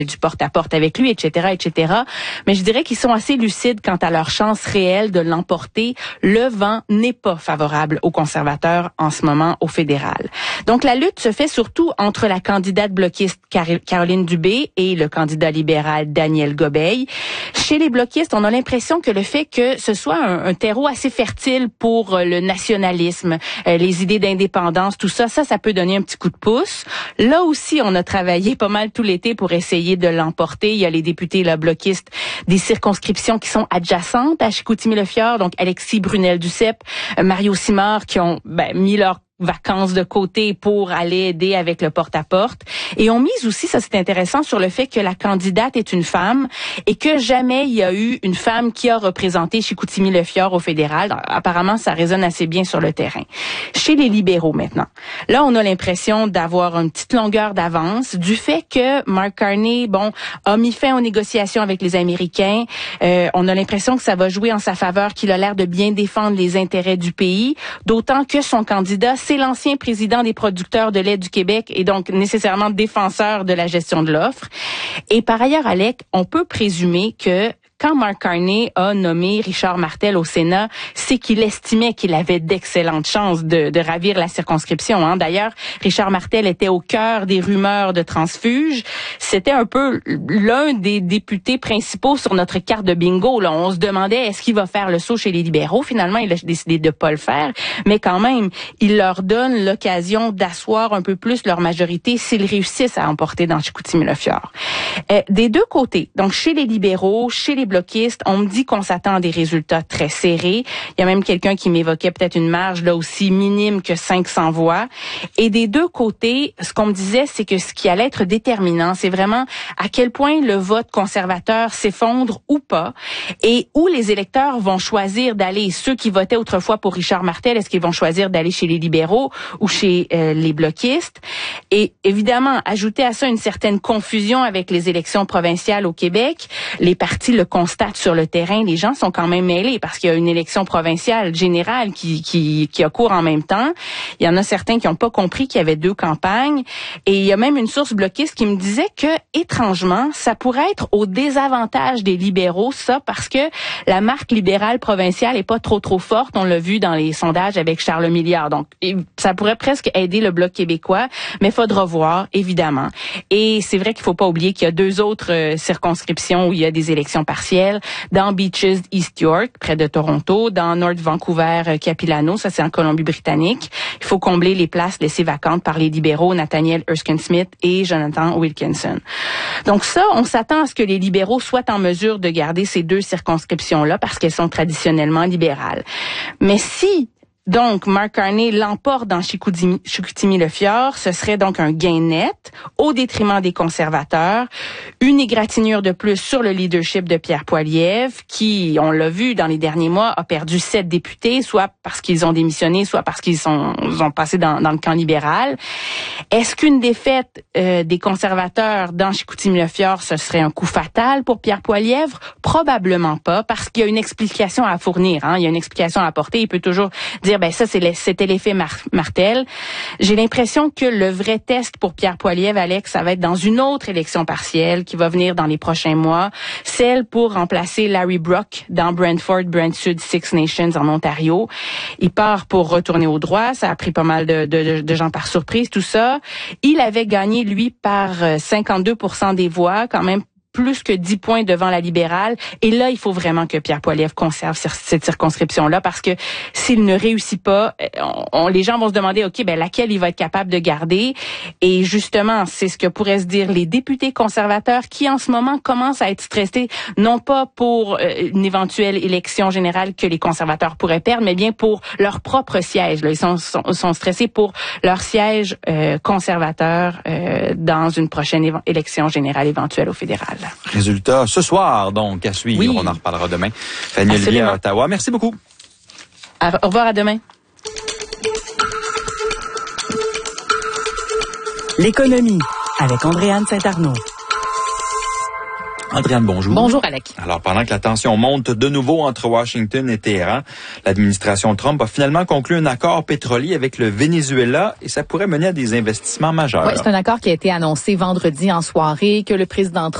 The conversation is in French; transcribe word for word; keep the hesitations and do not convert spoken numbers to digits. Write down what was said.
du porte-à-porte avec lui, et cetera, et cetera. Mais je dirais qu'ils sont assez lucides quant à leur chance réelle de l'emporter. Le vent n'est pas favorable aux conservateurs en ce moment au fédéral. Donc, la lutte se fait surtout entre la candidate bloquiste Caroline Dubé et le candidat libéral Daniel Gobeil. Chez les bloquistes, on a l'impression que le fait que ce soit un, un terreau assez fertile pour le nationalisme, euh, les idées d'indépendance, tout ça, ça, ça peut donner un petit coup de pouce. Là aussi, on a travaillé pas mal tout l'été pour essayer de l'emporter. Il y a les députés là, bloquistes des circonscriptions qui sont adjacentes à Chicoutimi-Le-Fjord, donc Alexis Brunel-Duceppe, Mario Simard, qui ont ben, mis leur vacances de côté pour aller aider avec le porte-à-porte. Et on mise aussi, ça c'est intéressant, sur le fait que la candidate est une femme et que jamais il y a eu une femme qui a représenté Chicoutimi-Le-Fjord au fédéral. Donc, apparemment, ça résonne assez bien sur le terrain. Chez les libéraux maintenant, là on a l'impression d'avoir une petite longueur d'avance du fait que Mark Carney, bon, a mis fin aux négociations avec les Américains. Euh, on a l'impression que ça va jouer en sa faveur, qu'il a l'air de bien défendre les intérêts du pays, d'autant que son candidat, c'est l'ancien président des producteurs de lait du Québec et donc nécessairement défenseur de la gestion de l'offre. Et par ailleurs, Alec, on peut présumer que quand Mark Carney a nommé Richard Martel au Sénat, c'est qu'il estimait qu'il avait d'excellentes chances de, de ravir la circonscription. Hein. D'ailleurs, Richard Martel était au cœur des rumeurs de transfuge. C'était un peu l'un des députés principaux sur notre carte de bingo. Là. On se demandait, est-ce qu'il va faire le saut chez les libéraux? Finalement, il a décidé de pas le faire. Mais quand même, il leur donne l'occasion d'asseoir un peu plus leur majorité s'ils réussissent à emporter dans Chicoutimi-Le-Fjord. Euh, des deux côtés, donc chez les libéraux, chez les bloquistes, on me dit qu'on s'attend à des résultats très serrés. Il y a même quelqu'un qui m'évoquait peut-être une marge là aussi minime que cinq cents voix. Et des deux côtés, ce qu'on me disait, c'est que ce qui allait être déterminant, c'est vraiment à quel point le vote conservateur s'effondre ou pas et où les électeurs vont choisir d'aller. Ceux qui votaient autrefois pour Richard Martel, est-ce qu'ils vont choisir d'aller chez les libéraux ou chez euh, les bloquistes? Et évidemment, ajouter à ça une certaine confusion avec les élections provinciales au Québec, les partis le constate sur le terrain, les gens sont quand même mêlés parce qu'il y a une élection provinciale générale qui, qui, qui a cours en même temps. Il y en a certains qui n'ont pas compris qu'il y avait deux campagnes. Et il y a même une source bloquiste qui me disait que, étrangement, ça pourrait être au désavantage des libéraux, ça, parce que la marque libérale provinciale est pas trop, trop forte. On l'a vu dans les sondages avec Charles Milliard. Donc, ça pourrait presque aider le Bloc québécois, mais il faudra voir, évidemment. Et c'est vrai qu'il faut pas oublier qu'il y a deux autres euh, circonscriptions où il y a des élections partielles. Dans Beaches, East York, près de Toronto, dans North Vancouver, Capilano, ça c'est en Colombie-Britannique. Il faut combler les places laissées vacantes par les libéraux Nathaniel Erskine-Smith et Jonathan Wilkinson. Donc ça, on s'attend à ce que les libéraux soient en mesure de garder ces deux circonscriptions-là parce qu'elles sont traditionnellement libérales. Mais si donc, Mark Carney l'emporte dans Chicoutimi-Le-Fjord. Ce serait donc un gain net au détriment des conservateurs. Une égratignure de plus sur le leadership de Pierre Poilievre, qui, on l'a vu dans les derniers mois, a perdu sept députés, soit parce qu'ils ont démissionné, soit parce qu'ils sont, ont passé dans, dans le camp libéral. Est-ce qu'une défaite euh, des conservateurs dans Chicoutimi-Le-Fjord, ce serait un coup fatal pour Pierre Poilievre? Probablement pas, parce qu'il y a une explication à fournir. Hein. Il y a une explication à apporter. Il peut toujours dire ben ça c'est c'était l'effet Mar- Martel. J'ai l'impression que le vrai test pour Pierre Poilievre, Alex, ça va être dans une autre élection partielle qui va venir dans les prochains mois, celle pour remplacer Larry Brock dans Brantford, Brant Sud, Six Nations en Ontario. Il part pour retourner au droit, ça a pris pas mal de, de, de gens par surprise, tout ça. Il avait gagné, lui, par cinquante-deux pour cent des voix, quand même plus que dix points devant la libérale. Et là, il faut vraiment que Pierre Poilievre conserve cette circonscription-là parce que s'il ne réussit pas, on, on, les gens vont se demander, OK, ben laquelle il va être capable de garder. Et justement, c'est ce que pourraient se dire les députés conservateurs qui, en ce moment, commencent à être stressés, non pas pour euh, une éventuelle élection générale que les conservateurs pourraient perdre, mais bien pour leur propre siège. Là. Ils sont, sont, sont stressés pour leur siège euh, conservateur euh, dans une prochaine éve- élection générale éventuelle au fédéral. Résultat ce soir, donc, à suivre. Oui. On en reparlera demain. Fanny Olivier à Ottawa. Merci beaucoup. À, au revoir, à demain. L'économie avec Andréane Saint-Arnaud. Andréane, bonjour. Bonjour, Alec. Alors, pendant que la tension monte de nouveau entre Washington et Téhéran, l'administration Trump a finalement conclu un accord pétrolier avec le Venezuela et ça pourrait mener à des investissements majeurs. Oui, c'est un accord qui a été annoncé vendredi en soirée que le président Trump